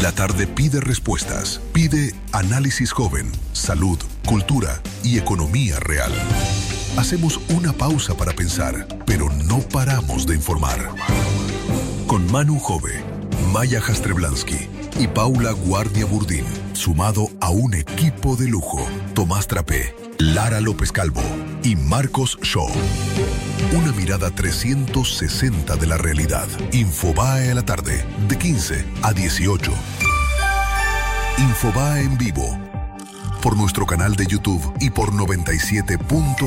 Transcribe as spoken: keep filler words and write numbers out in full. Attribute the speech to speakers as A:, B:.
A: La tarde pide respuestas, pide análisis joven, salud, cultura y economía real. Hacemos una pausa para pensar, pero no paramos de informar. Con Manu Jove, Maya Jastrzeblanski y Paula Guardia Burdín, sumado a un equipo de lujo, Tomás Trapé, Lara López Calvo y Marcos Shaw. Una mirada trescientos sesenta de la realidad. Infobae a la tarde, de quince a dieciocho. Infobae en vivo, por nuestro canal de YouTube y por noventa y siete punto